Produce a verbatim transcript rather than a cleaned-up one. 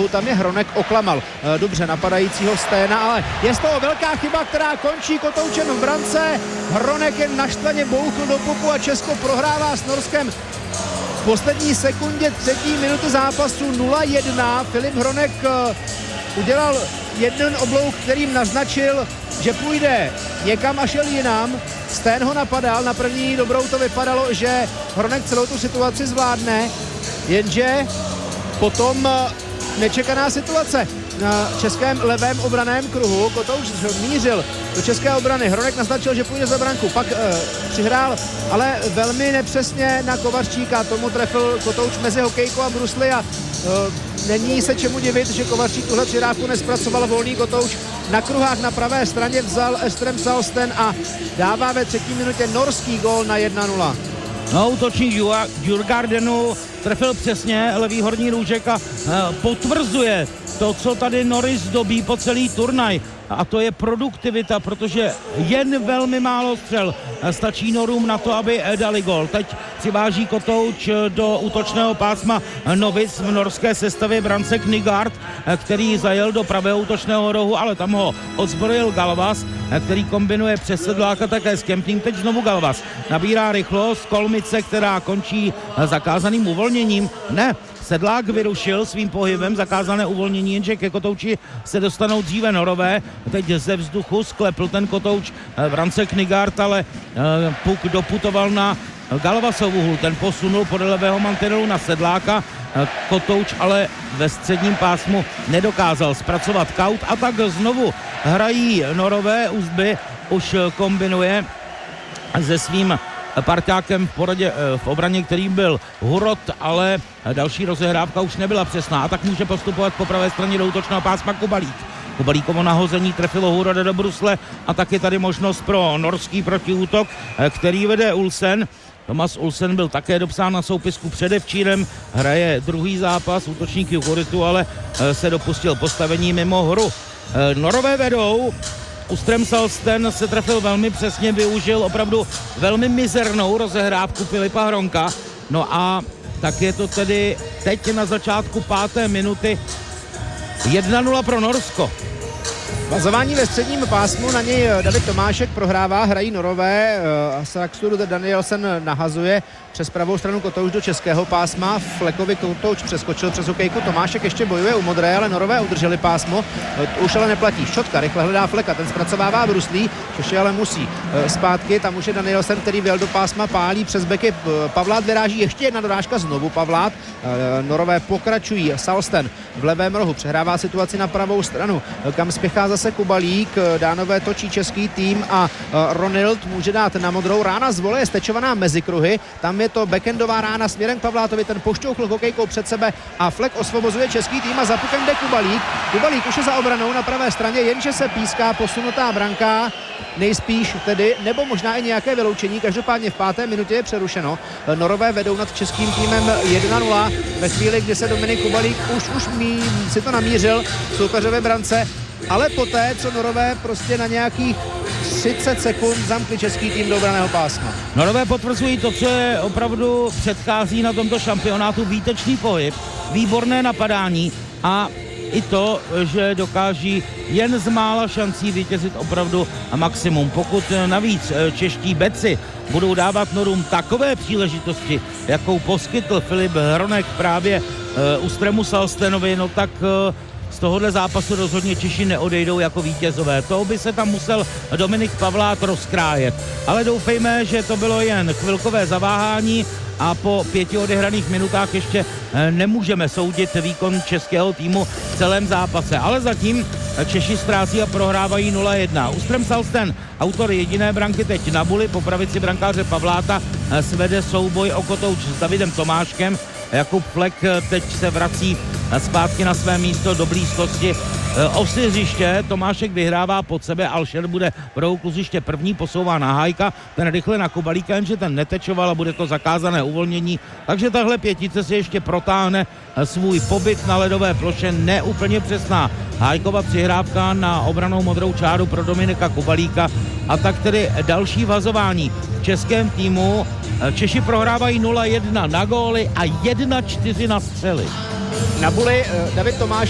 rohu, tam je Hronek oklamal dobře napadajícího Sténa, ale je z toho velká chyba, která končí kotoučem v brance. Hronek jen naštvaně bouchl do puku a Česko prohrává s Norskem v poslední sekundě třetí minuty zápasu nula jedna. Filip Hronek udělal jeden oblouk, kterým naznačil, že půjde někam a šel jinam. Stén ho napadal, na první dobrou to vypadalo, že Hronek celou tu situaci zvládne, jenže potom nečekaná situace na českém levém obraném kruhu. Kotouč mířil do české obrany, Hronek naznačil, že půjde za branku, pak e, přihrál, ale velmi nepřesně na Kovařčíka, tomu trefil Kotouč mezi hokejkou a brusly a e, není se čemu divit, že Kovařčík tuhle přihrávku nespracoval. Volný Kotouč na kruhách na pravé straně vzal Estrem Salsten a dává ve třetí minutě norský gól na jedna nula. No, útočník Djurgardenu trefil přesně levý horní růžek a e, potvrzuje to, co tady Norris dobí po celý turnaj. A to je produktivita, protože jen velmi málo střel stačí Norům na to, aby dali gol. Teď přiváží Kotouč do útočného pásma novic v norské sestavě brance Knygaard, který zajel do pravého útočného rohu, ale tam ho odzbrojil Galvas, který kombinuje přes Sedláka také s Kempným. Teď znovu Galvas nabírá rychlost, Kolmice, která končí zakázaným uvolněním. Ne, Sedlák vyrušil svým pohybem zakázané uvolnění, jenže ke Kotouči se dostanou dříve Norové. Teď ze vzduchu sklepl ten Kotouč v rance Knygaard, ale puk doputoval na Galvasovu hůl. Ten posunul podle levého mantinelu na Sedláka. Kotouč ale ve středním pásmu nedokázal zpracovat kaut a tak znovu hrají Norové. Uzby už kombinuje se svým parťákem v poradě, v obraně, kterým byl Hurot, ale další rozehrávka už nebyla přesná a tak může postupovat po pravé straně do útočného pásma Kubalík. Kubalíkovo nahození trefilo Hurode do brusle a tak je tady možnost pro norský protiútok, který vede Ulsen. Thomas Ulsen byl také dopsán na soupisku předevčírem, hraje druhý zápas, útočník Juhuritu, ale se dopustil postavení mimo hru. Norové vedou, Ustrem Salsten se trefil velmi přesně, využil opravdu velmi mizernou rozehrávku Filipa Hronka. No a tak je to tedy teď na začátku páté minuty jedna nula pro Norsko. Vazování ve středním pásmu, na něj David Tomášek prohrává, hrají Norové, Saxur Danielsen nahazuje přes pravou stranu Kotouč do českého pásma, Flekovi Kotouč přeskočil přes hokejku, Tomášek ještě bojuje u modré, ale Norové udrželi pásmo, už ale neplatí. Šotka rychle hledá Fleka, ten zpracovává bruslí, Češi ale musí zpátky, tam už je Danielsen, který vyjel do pásma, pálí přes beky, Pavlát vyráží, ještě jedna dorážka, znovu Pavlát, Norové pokračují, Salsten v levém rohu přehrává situaci na pravou stranu, kam spěchá zase Kubalík, Dánové točí český tým a Ronald může dát na modrou, rána z vole je stečovaná mezi kruhy, tam je to backendová rána směrem k Pavlátovi, ten pošťouchl hokejkou před sebe a Flek osvobozuje český tým a za pukem jde Kubalík. Kubalík už je za obranou na pravé straně, jenže se píská posunutá branka, nejspíš tedy, nebo možná i nějaké vyloučení, každopádně v páté minutě je přerušeno. Norové vedou nad českým týmem jedna nula ve chvíli, kdy se Dominik Kubalík už, už mí, si to namířil v soupeřové brance, ale poté, co Norové prostě na nějakých třicet sekund zamkli český tým do obraného pásma. Norové potvrzují to, co je opravdu předchází na tomto šampionátu, výtečný pohyb, výborné napadání a i to, že dokáží jen z mála šancí vytěžit opravdu maximum. Pokud navíc čeští beci budou dávat Norům takové příležitosti, jakou poskytl Filip Hronek právě uh, Ustremu Salstenovi, no tak uh, z tohohle zápasu rozhodně Češi neodejdou jako vítězové. To by se tam musel Dominik Pavlát rozkrájet. Ale doufejme, že to bylo jen chvilkové zaváhání a po pěti odehraných minutách ještě nemůžeme soudit výkon českého týmu v celém zápase. Ale zatím Češi ztrácí a prohrávají nula jedna. Ustrem Salsten, autor jediné branky teď na buli, po pravici brankáře Pavláta svede souboj o Kotouč s Davidem Tomáškem. Jakub Flek teď se vrací zpátky na své místo do blízkosti osy hřiště. Tomášek vyhrává pod sebe, Alšer bude v rohu kluziště první, posouvá na Hájka, ten rychle na Kubalíka, jenže ten netečoval a bude to zakázané uvolnění, takže tahle pětice si ještě protáhne svůj pobyt na ledové ploše, neúplně přesná Hájkova přihrávka na obranou modrou čáru pro Dominika Kubalíka a tak tedy další vazování v českém týmu. Češi prohrávají nula jedna na góly a jedna čtyři na střely. Na buli David Tomáš